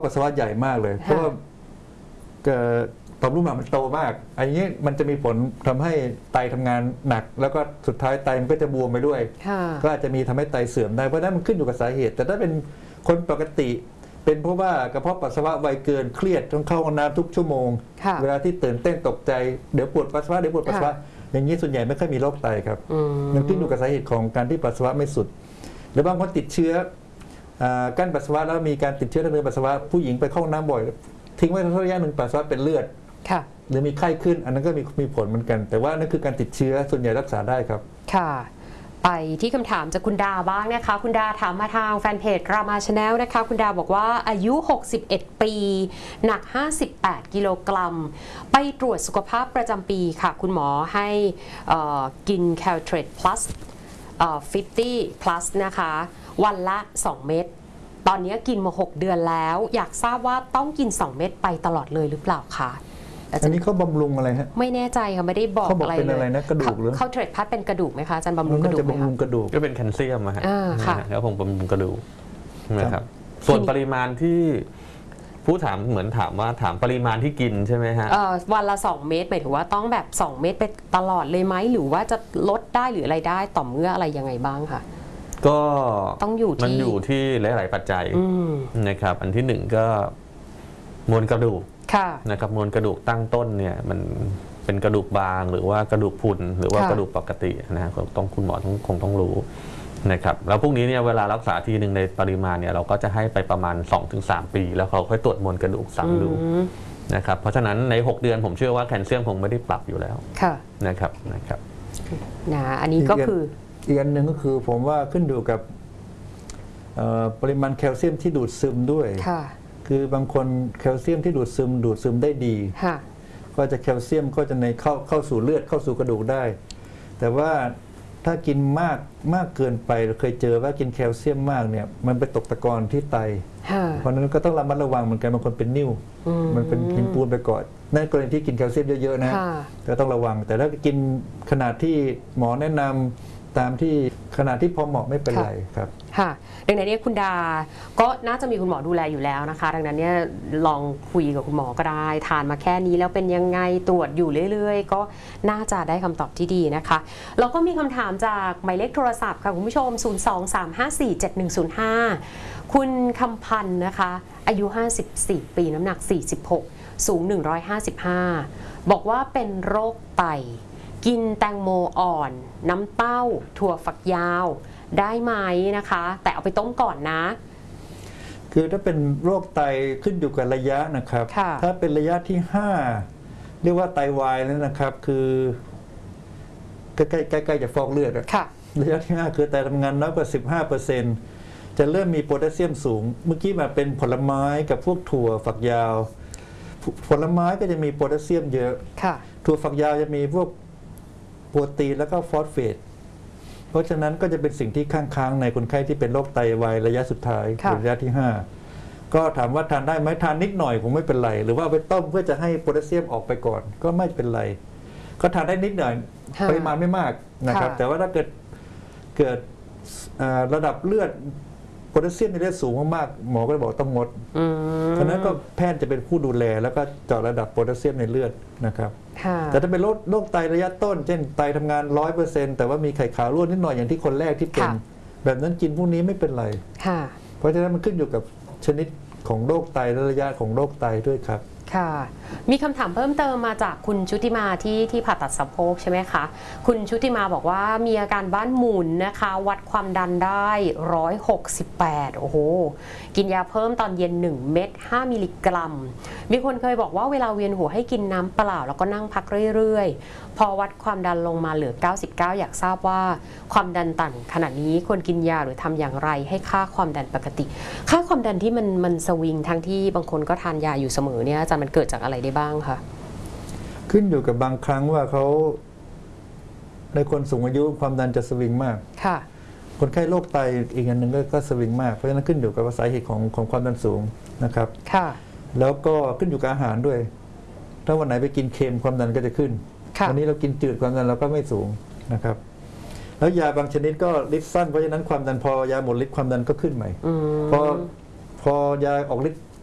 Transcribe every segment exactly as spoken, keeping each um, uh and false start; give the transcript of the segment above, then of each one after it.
ปัสสาวะใหญ่มากเลยเพราะว่าต่อมลูกหมากมันโตมากอันนี้มันจะมีผลทำให้ไตทำงานหนักแล้วก็สุดท้ายไตมันก็จะบวมไปด้วยก็อาจจะมีทำให้ไตเสื่อมได้เพราะนั้นมันขึ้นอยู่กับสาเหตุแต่ถ้าเป็นคนปกติเป็นเพราะว่ากระเพาะปัสสาวะไวเกินเครียดต้องเข้าห้องน้ำทุกชั่วโมงเวลาที่ตื่นเต้นตกใจเดี๋ยวปวดปัสสาวะเดี๋ยวปวดปัสสาวะอย่างนี้ส่วนใหญ่ไม่ค่อยมีโรคไตครับมันขึ้นอยู่กับสาเหตุของการที่ปัสสาวะไม่สุดหรือบางคนติดเชื้อกั้นปัสสาวะแล้วมีการติดเชื้อในปัสสาวะผู้หญิงไปเข้าห้องน้ำบ่อยทิ้งไว้ระยะหนึ่งปัสสาวะเป็นเลือดหรือมีไข้ขึ้นอันนั้นก็มีมีผลเหมือนกันแต่ว่านั่นคือการติดเชื้อส่วนใหญ่รักษาได้ครับค่ะไปที่คำถามจากคุณดาบ้างนะคะคุณดาถามมาทางแฟนเพจรามาชาแนลนะคะคุณดาบอกว่าอายุหกสิบเอ็ดปีหนักห้าสิบแปดกิโลกรัมไปตรวจสุขภาพประจำปีค่ะคุณหมอให้กินแคลเทรต plus ห้าสิบ plus นะคะวันละสองเม็ดตอนนี้กินมาหกเดือนแล้วอยากทราบว่าต้องกินสองเม็ดไปตลอดเลยหรือเปล่าคะอันนี้เขาบำรุงอะไรฮะไม่แน่ใจค่ะไม่ได้บอกอะไรเลยเป็นอะไรนะกระดูกหรือเขาเทรดพัดเป็นกระดูกไหมคะอาจารย์บำรุงกระดูกไหมคะกระดูกก็เป็นแคลเซียมอะฮะแล้วผมบำรุงกระดูกนะครับส่วนปริมาณที่ผู้ถามเหมือนถามว่าถามปริมาณที่กินใช่ไหมฮะวันละสองเม็ดหมายถึงว่าต้องแบบสองเม็ดไปตลอดเลยไหมหรือว่าจะลดได้หรืออะไรได้ต่อเมื่ออะไรยังไงบ้างค่ะก็ต้องอยู่ที่มันอยู่ที่หลายๆปัจจัยนะครับอันที่หนึ่งก็มวลกระดูกนะครับมวลกระดูกตั้งต้นเนี่ยมันเป็นกระดูกบางหรือว่ากระดูกพรุนหรือว่ากระดูกปกตินะต้องคุณหมอต้องคงต้องรู้นะครับแล้วพวกนี้เนี่ยเวลารักษาทีหนึ่งในปริมาณเนี่ยเราก็จะให้ไปประมาณ สองถึงสาม ปีแล้วเขาค่อยตรวจมวลกระดูกซ้ำดูนะครับเพราะฉะนั้นในหกเดือนผมเชื่อว่าแคลเซียมคงไม่ได้ปรับอยู่แล้วนะครับนะครับนะอันนี้ก็คืออีกอันหนึ่งก็คือผมว่าขึ้นอยู่กับปริมาณแคลเซียมที่ดูดซึมด้วยคือบางคนแคลเซียมที่ดูดซึมดูดซึมได้ดีก็จะแคลเซียมก็จะในเข้าเข้าสู่เลือดเข้าสู่กระดูกได้แต่ว่าถ้ากินมากมากเกินไปเราเคยเจอว่ากินแคลเซียมมากเนี่ยมันไปตกตะกอนที่ไตเพราะนั้นก็ต้องระมัดระวังเหมือนกันบางคนเป็นนิ่วมันเป็นกินปูนไปก่อนนั่นกรณีที่กินแคลเซียมเยอะๆนะก็ต้องระวังแต่ถ้ากินขนาดที่หมอแนะนำตามที่ขนาดที่พอเหมาะไม่เป็นไรครับค่ะดังนั้นเนี่ยคุณดาก็น่าจะมีคุณหมอดูแลอยู่แล้วนะคะดังนั้นเนี่ยลองคุยกับคุณหมอก็ได้ทานมาแค่นี้แล้วเป็นยังไงตรวจอยู่เรื่อยๆก็น่าจะได้คำตอบที่ดีนะคะแล้วก็มีคำถามจากหมายเลขโทรศัพท์ค่ะคุณผู้ชมศูนย์ สอง สาม ห้า สี่ เจ็ด หนึ่ง ศูนย์ ห้าคุณคำพันธ์นะคะอายุห้าสิบสี่ปีน้ำหนักสี่สิบหกสูงหนึ่งร้อยห้าสิบห้าบอกว่าเป็นโรคไตกินแตงโมอ่อนน้ำเต้าถั่วฝักยาวได้ไหมนะคะแต่เอาไปต้มก่อนนะคือถ้าเป็นโรคไตขึ้นอยู่กับระยะนะครับถ้าเป็นระยะที่ห้าเรียกว่าไตวายแล้วนะครับคือใกล้ๆใกล้ๆจะฟอกเลือดระยะที่ห้าคือไตทำงานน้อยกว่า สิบห้าเปอร์เซ็นต์ จะเริ่มมีโพแทสเซียมสูงเมื่อกี้มาเป็นผลไม้กับพวกถั่วฝักยาวผลไม้ก็จะมีโพแทสเซียมเยอะถั่วฝักยาวจะมีพวกโปรตีนแล้วก็ฟอสเฟตเพราะฉะนั้นก็จะเป็นสิ่งที่ค้างๆในคนไข้ที่เป็นโรคไตวายระยะสุดท้ายระยะที่ห้าก็ถามว่าทานได้ไหมทานนิดหน่อยคงไม่เป็นไรหรือว่าไปต้มเพื่อจะให้โพแทสเซียมออกไปก่อนก็ไม่เป็นไรก็ทานได้นิดหน่อยปริมาณไม่มากนะครับแต่ว่าถ้าเกิดเกิดระดับเลือดโพแทสเซียมในเลือดสูงมากๆหมอก็บอกต้องงดเพราะนั้นก็แพทย์จะเป็นผู้ดูแลแล้วก็เจาะระดับโพแทสเซียมในเลือดนะครับแต่ถ้าเป็นโรคโรคไตระยะต้นเช่นไตทำงานร้อยเปอร์เซ็นต์แต่ว่ามีไข่ขาวร่วนนิดหน่อยอย่างที่คนแรกที่เป็นแบบนั้นกินพวกนี้ไม่เป็นไรเพราะฉะนั้นมันขึ้นอยู่กับชนิดของโรคไตและระยะของโรคไตด้วยครับค่ะมีคำถามเพิ่มเติมมาจากคุณชุติมาที่ที่ผ่าตัดสะโพกใช่ไหมคะคุณชุติมาบอกว่ามีอาการบ้านหมุนนะคะวัดความดันได้หนึ่งร้อยหกสิบแปดโอ้โหกินยาเพิ่มตอนเย็นหนึ่งเม็ดห้ามิลลิกรัมมีคนเคยบอกว่าเวลาเวียนหัวให้กินน้ำเปล่าแล้วก็นั่งพักเรื่อยๆพอวัดความดันลงมาเหลือเก้าสิบเก้าอยากทราบว่าความดันต่ำขณะนี้ควรกินยาหรือทำอย่างไรให้ค่าความดันปกติค่าความดันที่มันมันสวิงทั้งที่บางคนก็ทานยาอยู่เสมอเนี่ยอาจารย์มันเกิดจากอะไรได้บ้างคะขึ้นอยู่กับบางครั้งว่าเขาในคนสูงอายุความดันจะสวิงมากค่ะคนไข้โรคไตอีกอันหนึ่งก็สวิงมากเพราะฉะนั้นขึ้นอยู่กับสาเหตุของของความดันสูงนะครับค่ะแล้วก็ขึ้นอยู่กับอาหารด้วยถ้าวันไหนไปกินเค็มความดันก็จะขึ้นวันนี้เรากินจืดความดันเราก็ไม่สูงนะครับแล้วยาบางชนิดก็ฤทธิ์สั้นเพราะฉะนั้นความดันพอยาหมดฤทธิ์ความดันก็ขึ้นใหม่พอพอยาออกฤทธิ์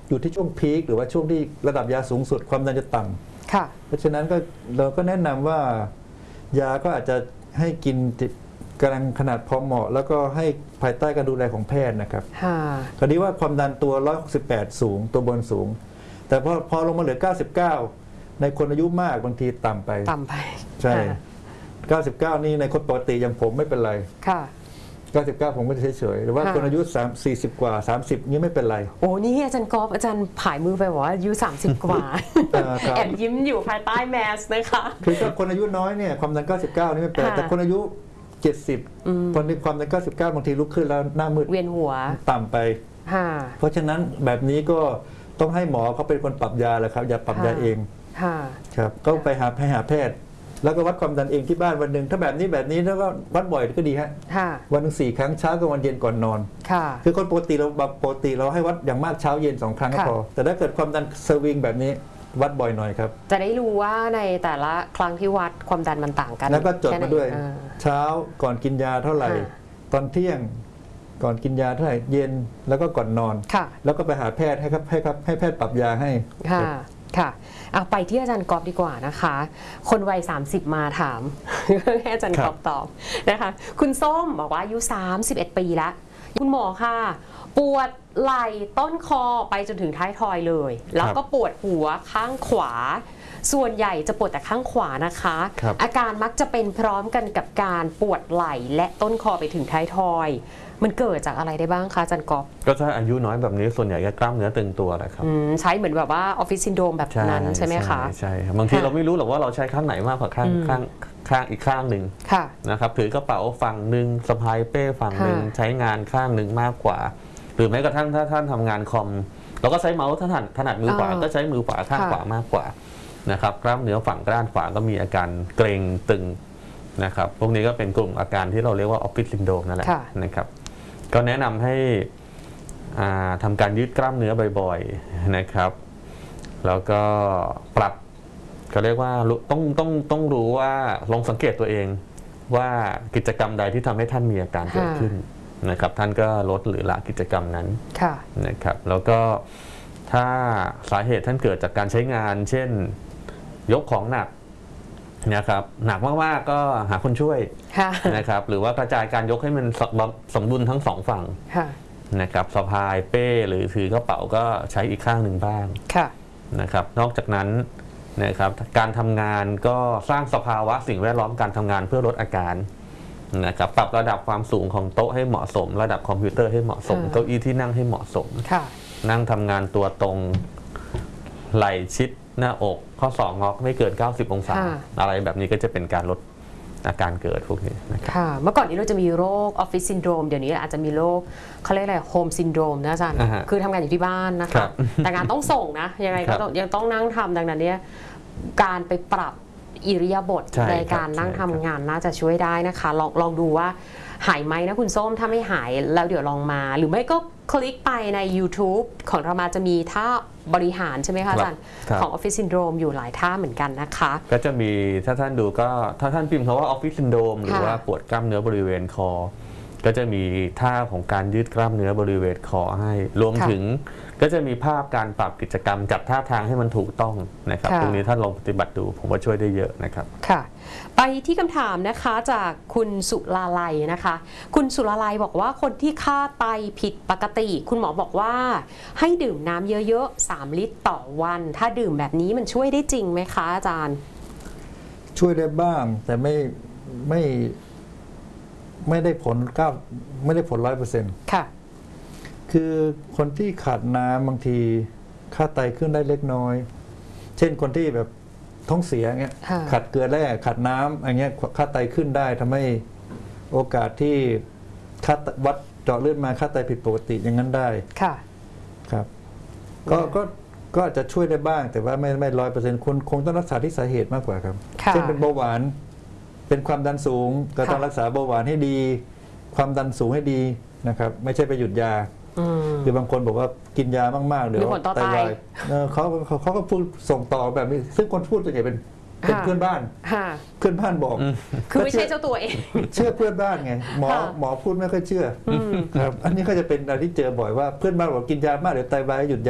อยู่ที่ช่วงพีคหรือว่าช่วงที่ระดับยาสูงสุดความดันจะต่ำค่ะเพราะฉะนั้นก็เราก็แนะนำว่า ยาก็อาจจะให้กินกำลังขนาดพอเหมาะแล้วก็ให้ภายใต้การดูแลของแพทย์นะครับคราวนี้ว่าความดันตัวหนึ่งร้อยหกสิบแปดสูงตัวบนสูงแต่พอพอลงมาเหลือเก้าสิบเก้าในคนอายุมากบางทีต่ำไปต่ำไปใช่เก้าสิบเก้านี่ในคนปกติอย่างผมไม่เป็นไรค่ะเก้าสิบเก้าผมก็จะเฉยๆหรือว่าคนอายุสาม สี่สิบกว่าสามสิบนี้ไม่เป็นไรโอ้นี่อาจารย์กอล์ฟอาจารย์ผายมือไปบอกว่าอายุสามสิบกว่าแอบยิ้มอยู่ภายใต้แมสนะคะคือถ้าคนอายุน้อยเนี่ยความดันเก้าสิบเก้านี่ไม่เป็นแต่คนอายุเจ็ดสิบตอนนี้ความดันเก้าสิบเก้าบางทีลุกขึ้นแล้วหน้ามืดเวียนหัวต่ำไปเพราะฉะนั้นแบบนี้ก็ต้องให้หมอเขาเป็นคนปรับยาแหละครับอย่าปรับยาเองครับก็ไปหาไปหาแพทย์แล้วก็วัดความดันเองที่บ้านวันหนึ่งถ้าแบบนี้แบบนี้แล้วก็วัดบ่อยก็ดีฮะวันหนึ่งสี่ครั้งเช้ากับวันเย็นก่อนนอนคือคนปกติเราปกติเราให้วัดอย่างมากเช้าเย็นสองครั้งก็พอแต่ถ้าเกิดความดันสวิงแบบนี้วัดบ่อยหน่อยครับจะได้รู้ว่าในแต่ละครั้งที่วัดความดันมันต่างกันแล้วก็จดมาด้วยเช้าก่อนกินยาเท่าไหร่ตอนเที่ยงก่อนกินยาเท่าไหร่เย็นแล้วก็ก่อนนอนแล้วก็ไปหาแพทย์ให้ครับให้ครับให้แพทย์ปรับยาให้ค่ะค่ะเอาไปที่อาจารย์กอบดีกว่านะคะคนวัยสามสิบมาถามให้อาจารย์กอบตอบนะคะคุณส้มบอกว่าอายุสามสิบเอ็ดปีแล้วคุณหมอค่ะปวดไหล่ต้นคอไปจนถึงท้ายทอยเลยแล้วก็ปวดหัวข้างขวาส่วนใหญ่จะปวดแต่ข้างขวานะคะอาการมักจะเป็นพร้อมกันกับการปวดไหล่และต้นคอไปถึงท้ายทอยมันเกิดจากอะไรได้บ้างคะอาจารย์กอบก็ถ้าอายุน้อยแบบนี้ส่วนใหญ่ก็กล้ามเนื้อตึงตัวแหละครับใช้เหมือนแบบว่าออฟฟิศซินโดรมแบบนั้นใช่ไหมคะใช่บางทีเราไม่รู้หรอกว่าเราใช้ข้างไหนมากกว่าข้างข้างข้างอีกข้างหนึ่งนะครับถือกระเป๋าฝั่งหนึ่งสะพายเป้ฝั่งหนึ่งใช้งานข้างหนึ่งมากกว่าหรือแม้กระทั่งถ้าท่านทำงานคอมเราก็ใช้เมาส์ถนัดถนัดมือขวาก็ใช้มือขวาข้างขวามากกว่านะครับกล้ามเนื้อฝั่งด้านขวาก็มีอาการเกร็งตึงนะครับพวกนี้ก็เป็นกลุ่มอาการที่เราเรียกว่าออฟฟิศซินโดรมนั่นแหละนะครับก็แนะนำให้ทำการยืดกล้ามเนื้อบ่อยๆนะครับแล้วก็ปรับก็เรียกว่าต้องต้องต้องรู้ว่าลองสังเกตตัวเองว่ากิจกรรมใดที่ทำให้ท่านมีอาการเกิดขึ้นนะครับท่านก็ลดหรือละกิจกรรมนั้นนะครับแล้วก็ถ้าสาเหตุท่านเกิดจากการใช้งานเช่นยกของหนักนะครับหนักมากๆก็หาคนช่วยนะครับหรือว่ากระจายการยกให้มันสมดุลทั้งสองฝั่งนะครับสะพายเป้หรือถือกระเป๋าก็ใช้อีกข้างหนึ่งบ้างนะครับนอกจากนั้นนะครับการทำงานก็สร้างสภาวะสิ่งแวดล้อมการทำงานเพื่อลดอาการนะครับปรับระดับความสูงของโต๊ะให้เหมาะสมระดับคอมพิวเตอร์ให้เหมาะสมเก้าอี้ที่นั่งให้เหมาะสมนั่งทำงานตัวตรงไหล่ชิดหน้าอกข้อศอกงอไม่เกินเก้าสิบองศาอะไรแบบนี้ก็จะเป็นการลดอาการเกิดพวกนี้นะครับเมื่อก่อนนี้เราจะมีโรคออฟฟิศซินโดรมเดี๋ยวนี้อาจจะมีโรคเขาเรียกอะไรโฮมซินโดรมนะอาจารย์คือทำงานอยู่ที่บ้านนะคะแต่งานต้องส่งนะยังไงก็ยังต้องนั่งทำดังนั้นเนี่ยการไปปรับอิริยาบถในการนั่งทำงานน่าจะช่วยได้นะคะลองลองดูว่าหายไหมนะคุณส้มถ้าไม่หายแล้วเดี๋ยวลองมาหรือไม่ก็คลิกไปใน YouTube ของเรามาจะมีท่าบริหารใช่ไหมคะอาจารย์ของ Office Syndrome อยู่หลายท่าเหมือนกันนะคะก็จะมีถ้าท่านดูก็ถ้าท่านพิมพ์คำว่า Office Syndrome หรือว่าปวดกล้ามเนื้อบริเวณคอก็จะมีท่าของการยืดกล้ามเนื้อบริเวณคอให้รวมถึงก็จะมีภาพการปรับกิจกรรมจัดท่าทางให้มันถูกต้องนะครับตรงนี้ท่านลองปฏิบัติดูผมว่าช่วยได้เยอะนะครับค่ะไปที่คำถามนะคะจากคุณสุลาลัยนะคะคุณสุลาลัยบอกว่าคนที่ค่าไตผิดปกติคุณหมอบอกว่าให้ดื่มน้ำเยอะๆสามลิตรต่อวันถ้าดื่มแบบนี้มันช่วยได้จริงไหมคะอาจารย์ช่วยได้บ้างแต่ไม่ไม่ไม่ได้ผลก้าไม่ได้ผลร้อยเปอร์เซ็นต์ค่ะคือคนที่ขาดน้ำบางทีค่าไตขึ้นได้เล็กน้อยเช่นคนที่แบบท้องเสียเงี้ยขาดเกลือแร่ขาดน้ำอย่างเงี้ยค่าไตขึ้นได้ทำให้โอกาสที่ค่าวัดเจาะเลือดมาค่าไตผิดปกติอย่างนั้นได้ค่ะครับก็ก็ก็อาจจะช่วยได้บ้างแต่ว่าไม่ไม่ร้อยเปอร์เซ็นต์คนคงต้องรักษาที่สาเหตุมากกว่าครับเช่นเป็นเบาหวานเป็นความดันสูงก็ต้องรักษาเบาหวานให้ดีความดันสูงให้ดีนะครับไม่ใช่ไปหยุดยาคือบางคนบอกว่ากินยามากๆเดี๋ยวไตวายเขาเขาก็พูดส่งต่อแบบนี้ซึ่งคนพูดส่วนใหญ่เป็นเป็นเพื่อนบ้านเพื่อนบ้านบอกคือไม่ใช่เจ้าตัวเองเชื่อเพื่อนบ้านไงหมอหมอพูดไม่ค่อยเชื่อครับอันนี้ก็จะเป็นอะไรที่เจอบ่อยว่าเพื่อนบ้านบอกกินยามากเดี๋ยวไตวายหยุดยา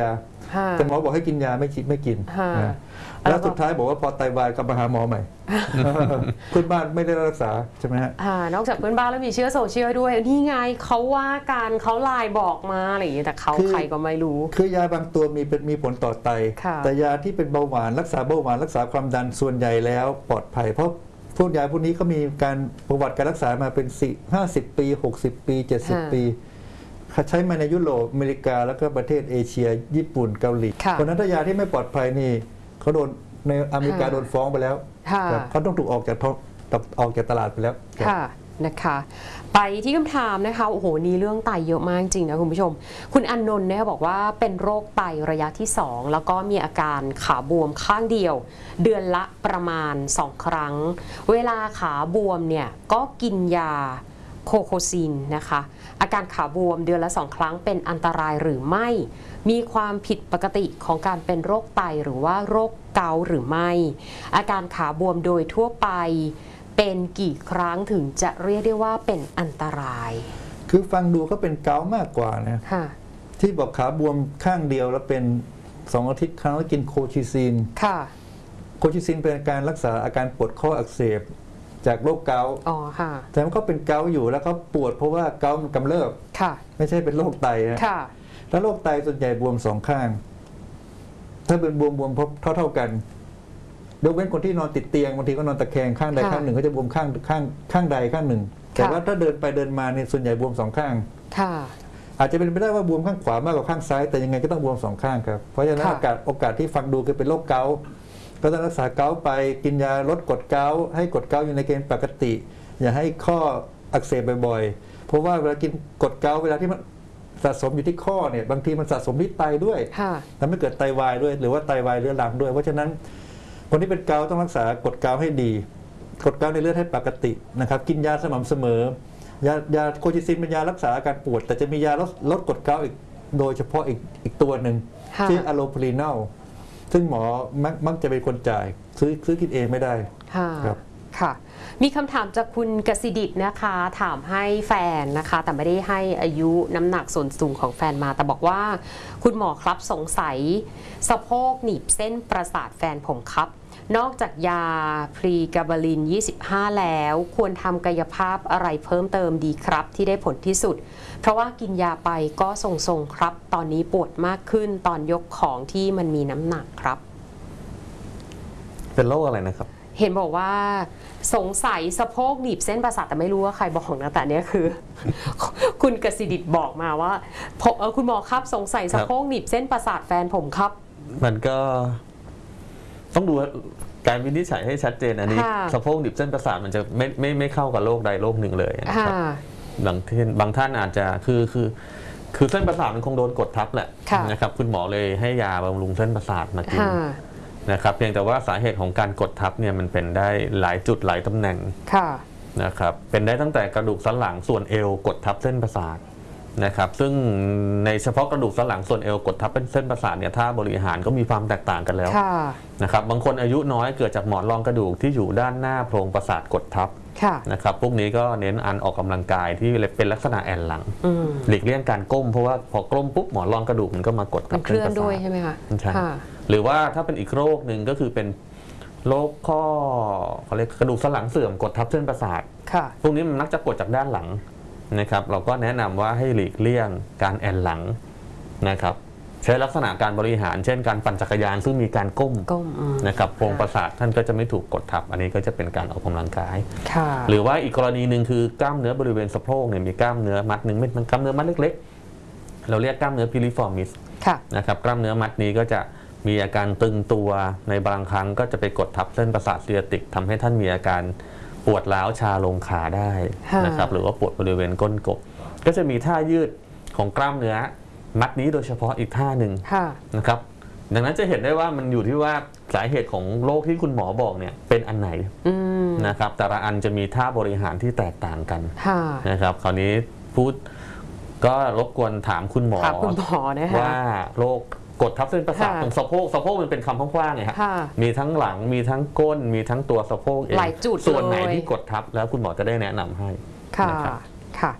แต่หมอบอกให้กินยาไม่กินไม่กินนะแล้วสุดท้ายบอกว่าพอไตวายก็มาหาหมอใหม่เพื่อนบ้านไม่ได้รักษาใช่ไหมฮะนอกจากเพื่อนบ้านแล้วมีเชื้อโซเชียลด้วยนี่ไงเขาว่าการเขาไลน์บอกมาอะไรอย่างเงี้ยแต่เขาใครก็ไม่รู้คือยาบางตัวมีเป็นมีผลต่อไตแต่ยาที่เป็นเบาหวานรักษาเบาหวานรักษาความดันส่วนใหญ่แล้วปลอดภัยเพราะพวกยาพวกนี้เขามีการประวัติการรักษามาเป็นสี่ห้าสิบปีหกสิบปีเจ็ดสิบปีใช้มาในยุโรปอเมริกาแล้วก็ประเทศเอเชียญี่ปุ่นเกาหลีเพราะนั้นถ้ายาที่ไม่ปลอดภัยนี่เขาโดนในอเมริกาโดนฟ้องไปแล้วเขาต้องถูกออกจากออกจากตลาดไปแล้วค่ะนะคะไปที่คำถามนะคะโอ้โหนี่เรื่องไตเยอะมากจริงนะคุณผู้ชมคุณอนนท์เนี่ยบอกว่าเป็นโรคไตระยะที่สองแล้วก็มีอาการขาบวมข้างเดียวเดือนละประมาณสองครั้งเวลาขาบวมเนี่ยก็กินยาโคโคซินนะคะอาการขาบวมเดือนละสองครั้งเป็นอันตรายหรือไม่มีความผิดปกติของการเป็นโรคไตหรือว่าโรคเกาต์หรือไม่อาการขาบวมโดยทั่วไปเป็นกี่ครั้งถึงจะเรียกได้ว่าเป็นอันตรายคือฟังดูก็เป็นเกาต์มากกว่านะที่บอกขาบวมข้างเดียวแล้วเป็นสองอาทิตย์ครั้งแล้วกินโคชิซินโคชิซินเป็นการรักษาอาการปวดข้ออักเสบจากโรคเกาต์อ๋อค่ะแต่มันก็เป็นเกาต์อยู่แล้วเขาปวดเพราะว่าเกาต์มันกำเริบค่ะไม่ใช่เป็นโรคไตนะค่ะแล้วโรคไตส่วนใหญ่บวมสองข้างถ้าเป็นบวมบวมเท่าเท่ากันยกเว้นคนที่นอนติดเตียงบางทีก็นอนตะแคงข้างใดข้างหนึ่งก็จะบวมข้างข้างข้างใดข้างหนึ่งแต่ว่าถ้าเดินไปเดินมาเนี่ยส่วนใหญ่บวมสองข้างค่ะอาจจะเป็นไปได้ว่าบวมข้างขวามากกว่าข้างซ้ายแต่ยังไงก็ต้องบวมสองข้างครับเพราะฉะนั้นโอกาสโอกาสที่ฟังดูคือเป็นโรคเกาต์ก็ต้องรักษาเกาต์ไปกินยาลดกรดเกาต์ให้กรดเกาต์อยู่ในเกณฑ์ปกติอย่าให้ข้ออักเสบบ่อยๆเพราะว่าเวลากินกรดเกาต์เวลาที่มันสะสมอยู่ที่ข้อเนี่ยบางทีมันสะสมที่ไตด้วยทำให้เกิดไตวายด้วยหรือว่าไตวายเรื้อรังด้วยเพราะฉะนั้นคนที่เป็นเกาต์ต้องรักษากรดเกาต์ให้ดีกรดเกาต์ในเลือดให้ปกตินะครับกินยาสม่ำเสมอยายาโคชิซินเป็นยารักษาอาการปวดแต่จะมียาลดลดกรดเกาต์อีกโดยเฉพาะอีกอีกตัวหนึ่งที่อะโลพรีนอลซึ่งหมอมักมักจะเป็นคนจ่ายซื้อซื้อกินเองไม่ได้ครับค่ะมีคำถามจากคุณกสิดิตนะคะถามให้แฟนนะคะแต่ไม่ได้ให้อายุน้ำหนักส่วนสูงของแฟนมาแต่บอกว่าคุณหมอครับสงสัยสะโพกหนีบเส้นประสาทแฟนผมครับนอกจากยาพรีกาบาลินยี่สิบห้าแล้วควรทำกายภาพอะไรเพิ่มเติมดีครับที่ได้ผลที่สุดเพราะว่ากินยาไปก็ทรงๆครับตอนนี้ปวดมากขึ้นตอนยกของที่มันมีน้ำหนักครับเป็นโรคอะไรนะครับเห็นบอกว่าสงสัยสะโพกหนีบเส้นประสาทแต่ไม่รู้ว่าใครบอกนะแต่เนี้ยคือ คุณกสิดิตบอกมาว่าคุณหมอครับสงสัยสะโพกหนีบเส้นประสาทแฟนผมครับมันก็ต้องดูการวินิจฉัยให้ชัดเจนอันนี้สะโพกหนีบเส้นประสาทมันจะไม่ไม่ไม่เข้ากับโรคใดโรคหนึ่งเลยนะครับบางท่านบางท่านอาจจะคือคือคือเส้นประสาทมันคงโดนกดทับแหละนะครับคุณหมอเลยให้ยาบำรุงเส้นประสาทมากินนะครับเพียงแต่ว่าสาเหตุของการกดทับเนี่ยมันเป็นได้หลายจุดหลายตำแหน่งนะครับเป็นได้ตั้งแต่กระดูกสันหลังส่วนเอวกดทับเส้นประสาทนะครับซึ่งในเฉพาะกระดูกสันหลังส่วนเอวกดทับเป็นเส้นประสาทเนี่ยถ้าบริหารก็มีความแตกต่างกันแล้วนะครับบางคนอายุน้อยเกิดจากหมอนรองกระดูกที่อยู่ด้านหน้าโพรงประสาทกดทับนะครับพวกนี้ก็เน้นอันออกกำลังกายที่เป็นลักษณะแอนหลังหลีกเลี่ยงการก้มเพราะว่าพอก้มปุ๊บหมอนรองกระดูกมันก็มากดทับเส้นประสาทด้วยใช่ไหมคะใช่หรือว่าถ้าเป็นอีกโรคหนึ่งก็คือเป็นโรคข้อเขาเรียกกระดูกสันหลังเสื่อมกดทับเส้นประสาทพวกนี้มันมักจะกดจากด้านหลังนะครับเราก็แนะนำว่าให้หลีกเลี่ยงการแอนหลังนะครับใช้ลักษณะการบริหารเช่นการปั่นจักรยานซึ่งมีการก้มนะครับโพรงประสาทท่านก็จะไม่ถูกกดทับอันนี้ก็จะเป็นการออกกำลังกายหรือว่าอีกกรณีหนึ่งคือกล้ามเนื้อบริเวณสะโพกเนี่ยมีกล้ามเนื้อมัดหนึ่งเป็นกล้ามเนื้อมัดเล็กๆเราเรียกกล้ามเนื้อพิลิฟอร์มิสนะครับกล้ามเนื้อมัดนี้ก็จะมีอาการตึงตัวในบางครั้งก็จะไปกดทับเส้นประสาทซีอาติกทำให้ท่านมีอาการปวดร้าวชาลงขาได้นะครับหรือว่าปวดบริเวณก้นกบก็จะมีท่ายืดของกล้ามเนื้อมัดนี้โดยเฉพาะอีกท่าหนึ่งนะครับดังนั้นจะเห็นได้ว่ามันอยู่ที่ว่าสาเหตุของโรคที่คุณหมอบอกเนี่ยเป็นอันไหนนะครับแต่ละอันจะมีท่าบริหารที่แตกต่างกันนะครับคราวนี้พูดก็รบกวนถามคุณหมอว่าโรคกดทับเส้นประสาทตรงสะโพกสะโพกมันเป็นคำกว้างๆไงครับมีทั้งหลังมีทั้งก้นมีทั้งตัวสะโพกเองส่วนไหนที่กดทับแล้วคุณหมอจะได้แนะนำให้ค่ะค่ะ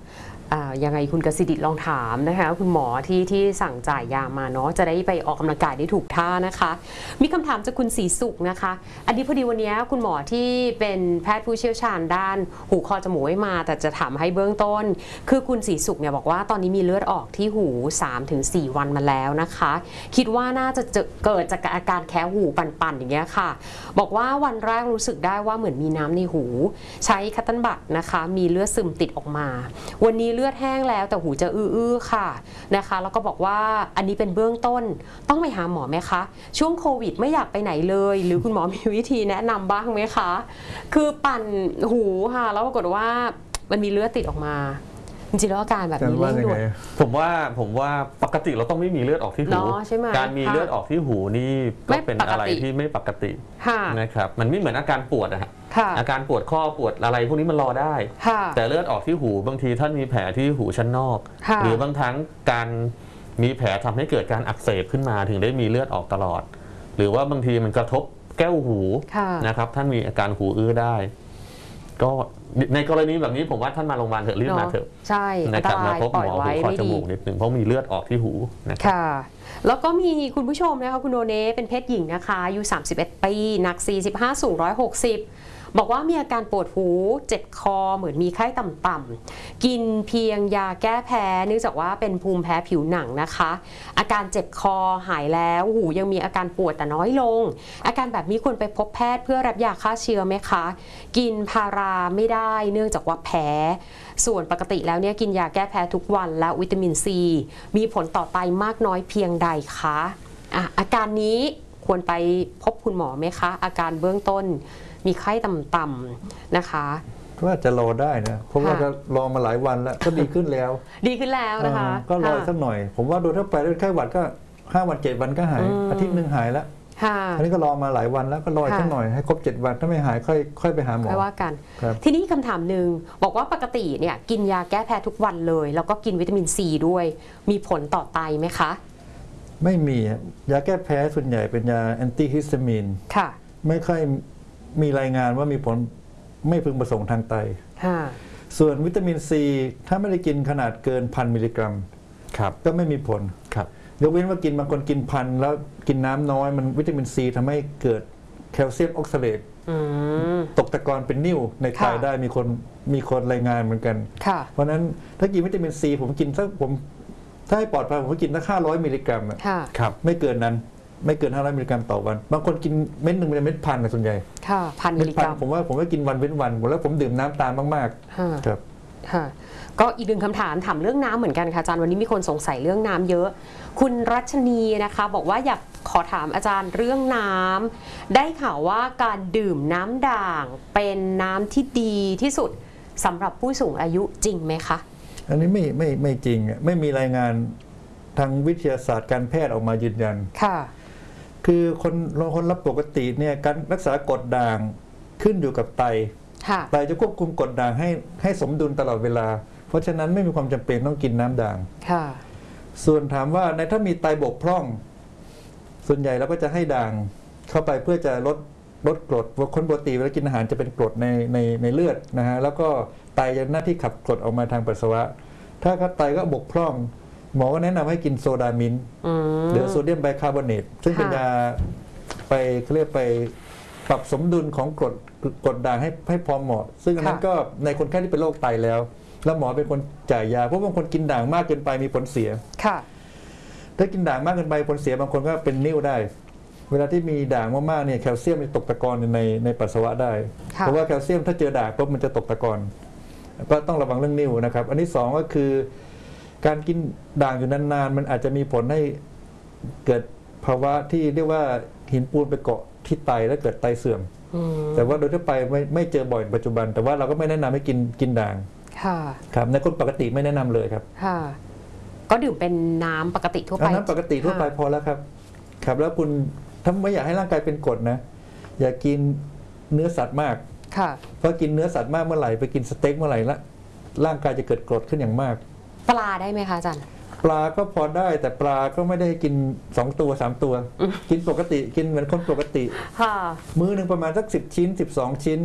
ยังไงคุณกสิดิตลองถามนะคะคุณหมอที่ที่สั่งจ่ายยามาเนาะจะได้ไปออกกำลังกายได้ถูกท่านะคะมีคำถามจากคุณศรีสุขนะคะอันนี้พอดีวันนี้คุณหมอที่เป็นแพทย์ผู้เชี่ยวชาญด้านหูคอจมูกไม่มาแต่จะถามให้เบื้องต้นคือคุณศรีสุขเนี่ยบอกว่าตอนนี้มีเลือดออกที่หู สามถึงสี่ วันมาแล้วนะคะคิดว่าน่าจะเกิดจากอาการแคะหูปั่นๆอย่างเงี้ยค่ะบอกว่าวันแรกรู้สึกได้ว่าเหมือนมีน้ำในหูใช้คัตเติ้ลบัดนะคะมีเลือดซึมติดออกมาวันนี้เลือดแห้งแล้วแต่หูจะอื้อๆค่ะนะคะแล้วก็บอกว่าอันนี้เป็นเบื้องต้นต้องไปหาหมอไหมคะช่วงโควิดไม่อยากไปไหนเลยหรือคุณหมอมีวิธีแนะนำบ้างไหมคะคือปั่นหูค่ะแล้วปรากฏว่ามันมีเลือดติดออกมาจริงๆแล้วอาการแบบนี้เร่งด่วนผมว่าผมว่าปกติเราต้องไม่มีเลือดออกที่หูการมีเลือดออกที่หูนี่ก็เป็นอะไรที่ไม่ปกตินะครับมันไม่เหมือนอาการปวดอะอาการปวดข้อปวดอะไรพวกนี้มันรอได้แต่เลือดออกที่หูบางทีท่านมีแผลที่หูชั้นนอกหรือบางครั้งการมีแผลทำให้เกิดการอักเสบขึ้นมาถึงได้มีเลือดออกตลอดหรือว่าบางทีมันกระทบแก้วหูนะครับท่านมีอาการหูอื้อได้ก็ในกรณีแบบนี้ผมว่าท่านมาโรงพยาบาลเถอะรีบมาเถอะใช่นะครับมาพบหมอหูคอจมูกนิดหนึ่งเพราะมีเลือดออกที่หูนะครับแล้วก็มีคุณผู้ชมนะคะคุณโนเน่เป็นเพศหญิงนะคะอายุสามสิบเอ็ดปีหนักสี่สิบห้าสูงหนึ่งร้อยหกสิบบอกว่ามีอาการปวดหูเจ็บคอเหมือนมีไข้ต่ำๆกินเพียงยาแก้แพ้เนื่องจากว่าเป็นภูมิแพ้ผิวหนังนะคะอาการเจ็บคอหายแล้วหูยังมีอาการปวดแต่น้อยลงอาการแบบนี้ควรไปพบแพทย์เพื่อรับยาฆ่าเชื้อไหมคะกินพาราไม่ได้เนื่องจากว่าแพ้ส่วนปกติแล้วเนี่ยกินยาแก้แพ้ทุกวันและวิตามินซีมีผลต่อไตมากน้อยเพียงใดคะอ่ะอาการนี้ควรไปพบคุณหมอไหมคะอาการเบื้องต้นมีไข้ต่ำๆนะคะว่าจะรอได้นะเพราะว่าก็รอมาหลายวันแล้วก็ดีขึ้นแล้วดีขึ้นแล้วนะคะก็รอสักหน่อยผมว่าโดยทั่วไปไข้หวัดก็ห้าวันเจ็ดวันก็หายอาทิตย์หนึ่งหายแล้วอันนี้ก็รอมาหลายวันแล้วก็รอสักหน่อยให้ครบเจ็ดวันถ้าไม่หายค่อยค่อยไปหาหมอค่อยว่ากันทีนี้คำถามหนึ่งบอกว่าปกติเนี่ยกินยาแก้แพ้ทุกวันเลยแล้วก็กินวิตามินซีด้วยมีผลต่อไตไหมคะไม่มียาแก้แพ้ส่วนใหญ่เป็นยาแอนตี้ฮิสตามีนค่ะไม่ค่อยมีรายงานว่ามีผลไม่พึงประสงค์ทางไตส่วนวิตามินซีถ้าไม่ได้กินขนาดเกินพันมิลลิกรัมก็ไม่มีผลยกเว้นว่ากินบางคนกินพันแล้วกินน้ำน้อยมันวิตามินซีทำให้เกิดแคลเซียมออกซาเลตตกตะกอนเป็นนิ่วในไตได้มีคนมีคนรายงานเหมือนกันเพราะนั้นถ้ากินวิตามินซีผมกินสักผมถ้าให้ปลอดภัยผมก็กินสักห้าร้อยมิลลิกรัมไม่เกินนั้นไม่เกินห้าร้อยมิลลิกรัมต่อวันบางคนกินเม็ดหนึ่งเป็นเม็ดพันนะส่วนใหญ่ค่ะพันมิลลิกรัมผมว่าผมก็กินวันเว้นวันแล้วผมดื่มน้ำตามมากๆครับค่ะก็อีกหนึ่งคำถามถามเรื่องน้ำเหมือนกันค่ะอาจารย์วันนี้มีคนสงสัยเรื่องน้ำเยอะคุณรัชนีนะคะบอกว่าอยากขอถามอาจารย์เรื่องน้ำได้ข่าวว่าการดื่มน้ำด่างเป็นน้ำที่ดีที่สุดสำหรับผู้สูงอายุจริงไหมคะอันนี้ไม่ไม่ไม่จริงไม่มีรายงานทางวิทยาศาสตร์การแพทย์ออกมายืนยันค่ะคือคนคนรับปกติเนี่ยการรักษากรดด่างขึ้นอยู่กับไตไตจะควบคุมกรดด่างให้ให้สมดุลตลอดเวลาเพราะฉะนั้นไม่มีความจำเป็นต้องกินน้ำด่างส่วนถามว่าในถ้ามีไตบกพร่องส่วนใหญ่เราก็จะให้ด่างเข้าไปเพื่อจะลดลดกรดคนปกติเวลากินอาหารจะเป็นกรดในในในเลือดนะฮะแล้วก็ไตจะหน้าที่ขับกรดออกมาทางปัสสาวะถ้าไตก็บกพร่องหมอก็แนะนำให้กินโซดามินหรือโซเดียมไบคาร์บอเนตซึ่งเป็นยาไปเขาเรียกไปปรับสมดุลของกรดกรดด่างให้ให้พอเหมาะซึ่งอันนั้นก็ในคนไข้ที่เป็นโรคไตแล้วแล้วหมอเป็นคนจ่ายยาเพราะบางคนกินด่างมากเกินไปมีผลเสียถ้ากินด่างมากเกินไปผลเสียบางคนก็เป็นนิ่วได้เวลาที่มีด่างมากๆเนี่ยแคลเซียมมันตกตะกอนในในปัสสาวะได้เพราะว่าแคลเซียมถ้าเจอด่างปุ๊บมันจะตกตะกอนก็ต้องระวังเรื่องนิ่วนะครับอันที่สองก็คือการกินด่างอยู่นานๆมันอาจจะมีผลให้เกิดภาวะที่เรียกว่าหินปูนไปเกาะที่ไตแล้วเกิดไตเสื่อมแต่ว่าโดยทั่วไปไม่ไม่เจอบ่อยปัจจุบันแต่ว่าเราก็ไม่แนะนำให้กินกินด่างครับในคนปกติไม่แนะนำเลยครับก็ดื่มเป็นน้ำปกติทั่วไปน้ำปกติทั่วไปพอแล้วครับครับแล้วคุณถ้าไม่อยากให้ร่างกายเป็นกรดนะอย่ากินเนื้อสัตว์มากเพราะกินเนื้อสัตว์มากเมื่อไหร่ไปกินสเต็กเมื่อไหร่ละร่างกายจะเกิดกรดขึ้นอย่างมากปลาได้ไหมคะอาจารย์ปลาก็พอได้แต่ปลาก็ไม่ได้กินสองตัวสามตัวกินปกติกินเหมือนคนปกติมื้อหนึ่งประมาณสักสิบชิ้นสิบสองชิ้น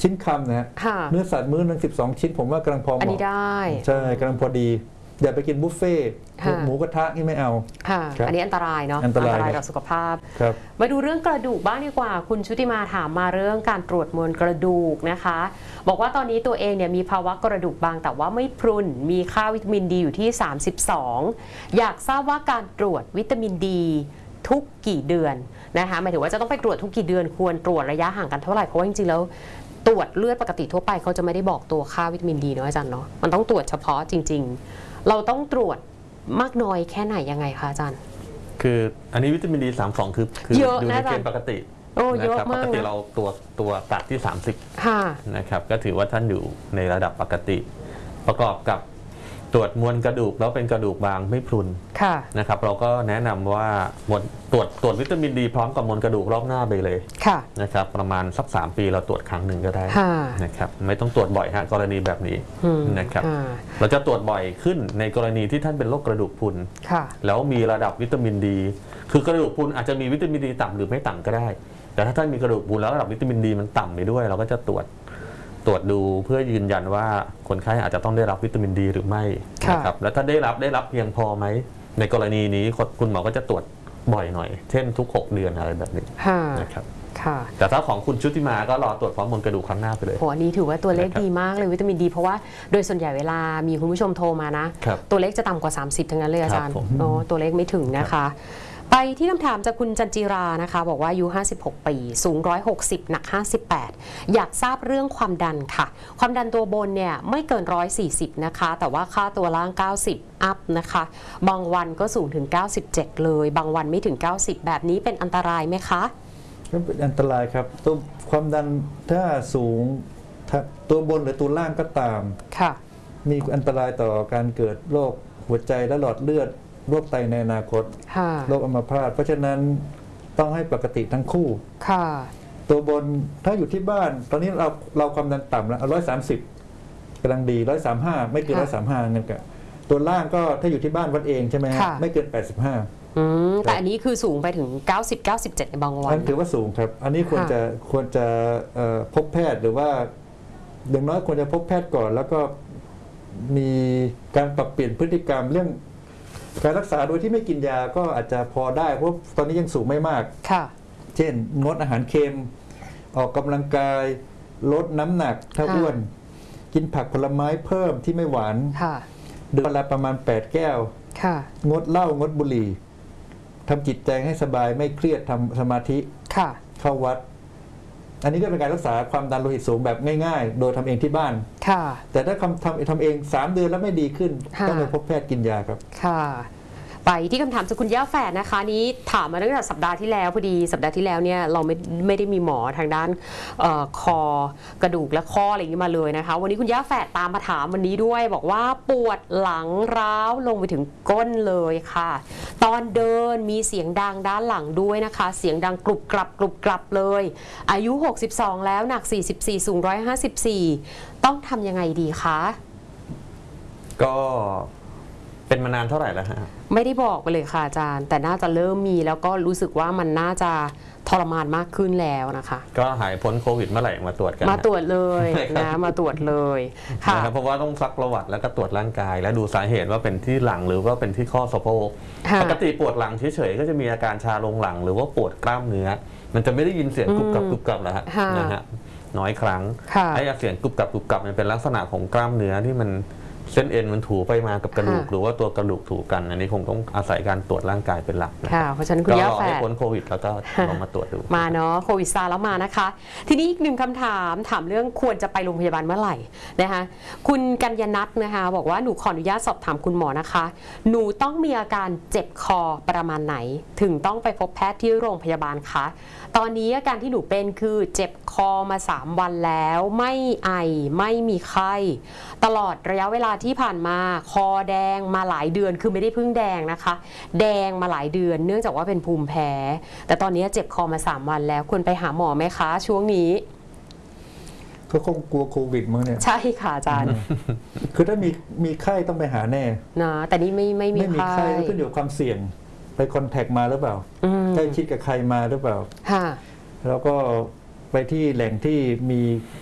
ชิ้นคำนะฮะค่ะเนื้อสัตว์มื้อหนึงสิบสองชิ้นผมว่ากำลังพอเหอันมาะนี้ได้ใช่กำลังพอดีอย่าไปกินบุฟเฟ่ต์ค่ะหมูกระทะนี่ไม่เอาค่ะครับอันนี้อันตรายเนาะอันตรายต่อสุขภาพครับมาดูเรื่องกระดูกบ้างดีกว่า คุณชุติมาถามมาเรื่องการตรวจมวลกระดูกนะคะ บอกว่าตอนนี้ตัวเองเนี่ยมีภาวะกระดูกบางแต่ว่าไม่พรุนมีค่าวิตามินดีอยู่ที่สามสิบสองอยากทราบว่าการตรวจวิตามินดีทุกกี่เดือนนะคะหมายถึงว่าจะต้องไปตรวจทุกกี่เดือนควรตรวจระยะห่างกันเท่าไหร่เพราะว่าจริงๆแล้วตรวจเลือดปกติทั่วไปเขาจะไม่ได้บอกตัวค่าวิตามินดีเนาะอาจารย์เนาะมันต้องตรวจเฉพาะจริงๆเราต้องตรวจมากน้อยแค่ไหนยังไงคะอาจารย์คืออันนี้วิตามินดีสามสิบสองคือคือเยอะอยู่นะในเกณฑ์ปกติโอ้เยอะนะครับมากปกตินะเราตัวตัวตัดที่สามสิบค่ะนะครับก็ถือว่าท่านอยู่ในระดับปกติ ประกอบกับตรวจมวลกระดูกแล้วเป็นกระดูกบางไม่พรุนค่ะนะครับเราก็แนะนำว่ามวลตรวจตรวจวิตามินดีพร้อมกับมวลกระดูกรอบหน้าไปเลยค่ะนะครับประมาณสักสามปีเราตรวจครั้งหนึ่งก็ได้ค่ะนะครับไม่ต้องตรวจบ่อยฮะกรณีแบบนี้อืมนะครับอ่าเราจะตรวจบ่อยขึ้นในกรณีที่ท่านเป็นโรคกระดูกพรุนค่ะแล้วมีระดับวิตามินดีคือกระดูกพรุนอาจจะมีวิตามินดีต่ำหรือไม่ต่ำก็ได้ แต่ถ้าท่านมีกระดูกพรุนแล้วระดับวิตามินดีมันต่ำไปด้วย เราก็จะตรวจตรวจดูเพื่อยืนยันว่าคนไข้อาจจะต้องได้รับวิตามินดีหรือไม่ค่ะนะครับแล้วถ้าได้รับได้รับเพียงพอไหมในกรณีนี้คุณหมอก็จะตรวจบ่อยหน่อย เช่นทุกหกเดือนอะไรแบบนี้ค่ะนะครับค่ะแต่ถ้าของคุณชุติมาก็รอตรวจพร้อมมวลกระดูกครั้งหน้าไปเลยโหอันนี้ถือว่าตัวเลขนะครับดีมากเลยวิตามินดีเพราะว่าโดยส่วนใหญ่เวลามีคุณผู้ชมโทรมานะครับตัวเลขจะต่ำกว่า สามสิบ ทั้งนั้นเลยอาจารย์ครับผมเนาะตัวเลขไม่ถึงนะคะ ไปที่คำถามจากคุณจันจิรานะคะ บอกว่าอายุห้าสิบหกปี สูงหนึ่งร้อยหกสิบหนักห้าสิบแปดอยากทราบเรื่องความดันค่ะ ความดันตัวบนเนี่ยไม่เกินหนึ่งร้อยสี่สิบนะคะแต่ว่าค่าตัวล่างเก้าสิบอัพนะคะบางวันก็สูงถึงเก้าสิบเจ็ดเลยบางวันไม่ถึงเก้าสิบแบบนี้เป็นอันตรายไหมคะก็เป็นอันตรายครับตัวความดันถ้าสูงถ้าตัวบนหรือตัวล่างก็ตามค่ะมีอันตรายต่อการเกิดโรคหัวใจและหลอดเลือดโรคไตในอนาคตค่ะโรคอัมพาตเพราะฉะนั้นต้องให้ปกติทั้งคู่ค่ะตัวบนถ้าอยู่ที่บ้าน ตอนนี้เราเราความดันต่ำแล้วร้อยสามสิบกำลังดีร้อยสามห้าไม่เกินร้อยสามห้าเงินกับตัวล่างก็ถ้าอยู่ที่บ้านวัดเองใช่ไหมฮะค่ะไม่เกินแปดสิบห้าอืมแต่อันนี้คือสูงไปถึง เก้าสิบ เก้าสิบเจ็ด ในบางวัอันนถือว่าสูงครับ อันนี้ควรจะควรจะเอ่อพบแพทย์หรือว่าอย่างน้อยควรจะพบแพทย์ก่อน แล้วก็มีการปรับเปลี่ยนพฤติกรรมเรื่องการรักษาโดยที่ไม่กินยาก็อาจจะพอได้เพราะตอนนี้ยังสูงไม่มากค่ะเช่นงดอาหารเค็ม ออกกำลังกายลดน้ำหนักถ้าค่ะอ้วน กินผักผลไม้เพิ่มที่ไม่หวานค่ะเดือนละประมาณแปดแก้วค่ะงดเหล้างดบุหรี่ทำจิตใจให้สบายไม่เครียดทำสมาธิค่ะเข้าวัด อันนี้ก็เป็นการรักษาความดันโลหิตสูงแบบง่ายๆ โดยทำเองที่บ้านค่ะแต่ถ้าทำทำทำเองสามเดือนแล้วไม่ดีขึ้นค่ะต้องไปพบแพทย์กินยาครับค่ะ ไปที่คำถามจากคุณย่าแฝดนะคะนี้ถามมาตั้งแต่สัปดาห์ที่แล้วพอดีสัปดาห์ที่แล้วเนี่ยเราไม่ไม่ได้มีหมอทางด้านเออคอกระดูกและข้ออะไรอย่างนี้มาเลยนะคะ วันนี้คุณย่าแฝดตามมาถามวันนี้ด้วย บอกว่าปวดหลังร้าวลงไปถึงก้นเลยค่ะ ตอนเดินมีเสียงดังด้านหลังด้วยนะคะ เสียงดังกรุบกรับกรุบกรับเลย อายุหกสิบสองแล้วหนักสี่สิบสี่สูงหนึ่งร้อยห้าสิบสี่ต้องทำยังไงดีคะก็เป็นมานานเท่าไหร่แล้วฮะไม่ได้บอกไปเลยค่ะอาจารย์ แต่น่าจะเริ่มมีแล้วก็รู้สึกว่ามันน่าจะทรมานมากขึ้นแล้วนะคะก็หายพ้นโควิดเมื่อไหร่มาตรวจกันมาตรวจเลยใช่ครับนะมาตรวจเลยค่ะนะครับเพราะว่าต้องซักประวัติแล้วก็ตรวจร่างกาย และดูสาเหตุว่าเป็นที่หลังหรือว่าเป็นที่ข้อสะโพกค่ะปกติปวดหลังเฉยๆก็จะมีอาการชาลงหลังหรือว่าปวดกล้ามเนื้อ มันจะไม่ได้ยินเสียงกรุบกรับกรุบกรับแล้วฮะค่ะนะฮะน้อยครั้งค่ะไอ้เสียงกรุบกรับกรุบกรับมันเป็นลักษณะของกล้ามเนื้อที่มันเส้นเอ็นมันถูไปมากับกระดูกค่ะหรือว่าตัวกระดูกถูกัน อันนี้คงต้องอาศัยการตรวจร่างกายเป็นหลักนะค่ะ เพราะฉะนั้นคุณก็ย่ารอแฝให้ดพ้นโควิดแล้วก็ลองมาตรวจดูมาเนาะโควิดซาแล้วมานะคะ ทีนี้อีกหนึ่งคำถามถามเรื่องควรจะไปโรงพยาบาลเมื่อไหร่นะคะคุณกัญญนัทนะคะบอกว่าหนูขออนุญาตสอบถามคุณหมอนะคะ หนูต้องมีอาการเจ็บคอประมาณไหน ถึงต้องไปพบแพทย์ที่โรงพยาบาลคะตอนนี้อาการที่หนูเป็นคือเจ็บคอมาสามวันแล้วไม่ไอไม่มีไข้ตลอดระยะเวลาที่ผ่านมาคอแดงมาหลายเดือนคือไม่ได้เพิ่งแดงนะคะ แดงมาหลายเดือนเนื่องจากว่าเป็นภูมิแพ้ แต่ตอนนี้เจ็บคอมาสามวันแล้วควรไปหาหมอไหมคะช่วงนี้ก็คงกลัวโควิดมั้งเนี่ยใช่ค่ะอาจารย์คือถ้ามีมีไข้ต้องไปหาแน่นะแต่นี่ไม่ไม่มีไม่มีไข้ไข้ก็ขึ้นอยู่กับความเสี่ยง ไปคอนแทคมาหรือเปล่าอืมใกล้ชิดกับใครมาหรือเปล่าค่ะแล้วก็ไปที่แหล่งที่มี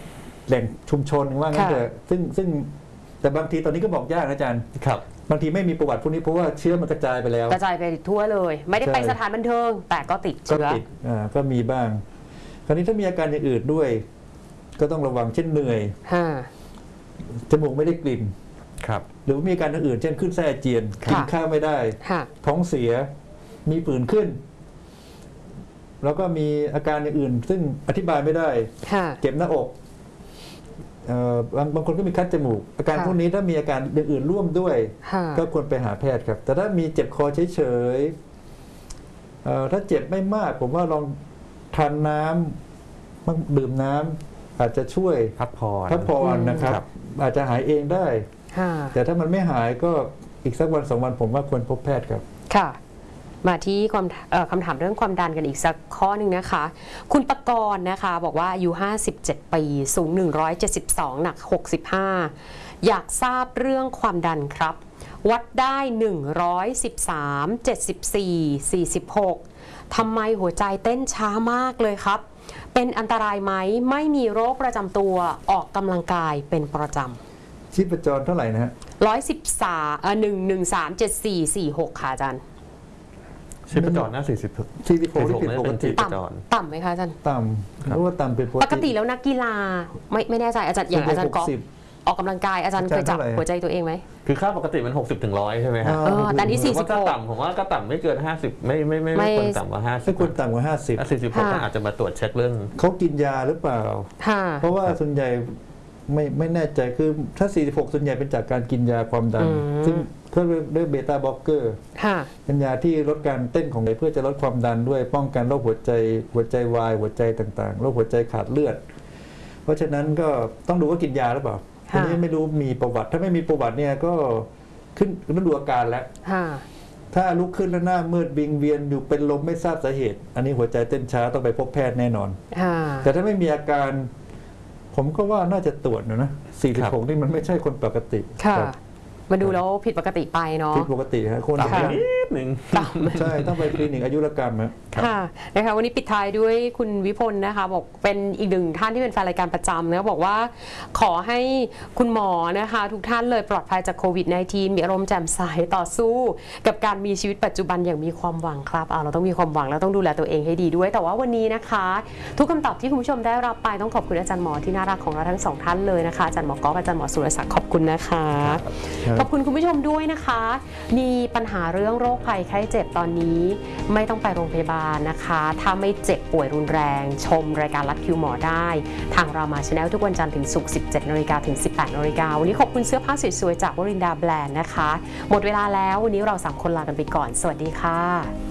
แหล่งชุมชนว่างั้นเถอะซึ่งซึ่งแต่บางทีตอนนี้ก็บอกยากนะอาจารย์ครับบางทีไม่มีประวัติพวกนี้เพราะว่าเชื้อมันกระจายไปแล้วกระจายไปทั่วเลยไม่ได้ไปสถานบันเทิงแต่ก็ติดเชื้อก็ติดอ่าก็มีบ้างคราวนี้ถ้ามีอาการอย่างอื่นด้วยก็ต้องระวังเช่นเหนื่อยจมูกไม่ได้กลิ่นครับหรือมีอาการอื่นเช่นขึ้นไส้อาเจียนกินข้าวไม่ได้ท้องเสียมีผื่นขึ้นแล้วก็มีอาการอย่างอื่นซึ่งอธิบายไม่ได้เจ็บหน้าอกบางบางคนก็มีคัดจมูกอาการพวกนี้ถ้ามีอาการอย่างอื่นร่วมด้วยก็ควรไปหาแพทย์ครับแต่ถ้ามีเจ็บคอเฉยๆถ้าเจ็บไม่มากผมว่าลองทานน้ำดื่มน้ำอาจจะช่วยพักผ่อนพักผ่อนนะครับอาจจะหายเองได้แต่ถ้ามันไม่หายก็อีกสักวันสองวันผมว่าควรพบแพทย์ครับค่ะมาที่ความคำถามเรื่องความดันกันอีกสักข้อหนึ่งนะคะคุณปกรณ์นะคะบอกว่าอายุห้าสิบเจ็ดปีสูงหนึ่งร้อยเจ็ดสิบสองหนักหกสิบห้าอยากทราบเรื่องความดันครับวัดได้หนึ่งร้อยสิบสาม เจ็ดสิบสี่ สี่สิบหกทำไมหัวใจเต้นช้ามากเลยครับเป็นอันตรายไหมไม่มีโรคประจำตัวออกกำลังกายเป็นประจำชีพจรเท่าไหร่นะฮะร้อยสิบสามเอ่อหนึ่งหนึ่งสามเจ็ดสี่สี่หกค่ะอาจารย์ชีพจรน่าสี่สิบสี่สิบหกที่ผิดปกติต่ำต่ำไหมคะอาจารย์ต่ำเพราะว่าต่ำเป็นปกติปกติแล้วนักกีฬาไม่ไม่แน่ใจอาจารย์อย่างอาจารย์กอล์ฟออกกำลังกายอาจารย์เคยจับหัวใจตัวเองไหมคือค่าปกติมันหกสิบถึงร้อยใช่ไหมฮะแต่นี้สี่สิบหกก็ต่ำผมว่าก็ต่ำไม่เกินห้าสิบไม่ไม่ไม่ควรต่ำกว่าห้าสิบไม่ควรต่ำกว่าห้าสิบสี่สิบหกอาจจะมาตรวจเช็คเรื่องเขากินยาหรือเปล่าเพราะว่าส่วนใหญ่ไม่ไม่แน่ใจคือถ้าสี่สิบหกส่วนใหญ่เป็นจากการกินยาความดันซึ่งเขาเรียกเรียกเบต้าบล็อกเกอร์เป็นยาที่ลดการเต้นของหัวใจเพื่อจะลดความดันด้วยป้องกันโรคหัวใจหัวใจวายหัวใจต่างๆโรคหัวใจขาดเลือดเพราะฉะนั้นก็ต้องดูว่ากินยาหรือเปล่าทีนี้ไม่รู้มีประวัติถ้าไม่มีประวัติเนี่ยก็ขึ้นต้องดูอาการแล้วถ้าลุกขึ้นแล้วหน้ามืดวิงเวียนอยู่เป็นลมไม่ทราบสาเหตุอันนี้หัวใจเต้นช้าต้องไปพบแพทย์แน่นอนแต่ถ้าไม่มีอาการผมก็ว่าน่าจะตรวจนะนะสี่สิบหกนี่มันไม่ใช่คนปกติค่ะมาดูแล้วผิดปกติไปเนาะผิดปกติครับคนนิดหนึ่งใช่ต้องไปคลินิกอายุรกรรมครับค่ะนะคะวันนี้ปิดท้ายด้วยคุณวิพลนะคะบอกเป็นอีกหนึ่งท่านที่เป็นแฟนรายการประจำนะบอกว่าขอให้คุณหมอนะคะทุกท่านเลยปลอดภัยจากโควิด สิบเก้า มีอารมณ์แจ่มใสต่อสู้กับการมีชีวิตปัจจุบันอย่างมีความหวังครับเอาเราต้องมีความหวังแล้วต้องดูแลตัวเองให้ดีด้วยแต่ว่าวันนี้นะคะทุกคำตอบที่คุณผู้ชมได้รับไปต้องขอบคุณอาจารย์หมอที่น่ารักของเราทั้งสองท่านเลยนะคะอาจารย์หมอก๊อฟอาจารย์หมอสุรศักดิ์ขอบคุณนะคะขอบคุณคุณผู้ชมด้วยนะคะมีปัญหาเรื่องโรคภัยไข้เจ็บตอนนี้ไม่ต้องไปโรงพยาบาลนะคะถ้าไม่เจ็บป่วยรุนแรงชมรายการลัดคิวหมอได้ทางรามาชาแนลทุกวันจันทร์ถึงศุกร์ สิบเจ็ดนาฬิกาถึง สิบแปดนาฬิกาวันนี้ขอบคุณเสื้อผ้าสวยๆจากวรินดาแบรนด์นะคะหมดเวลาแล้ววันนี้เราสามคนลากันไปก่อนสวัสดีค่ะ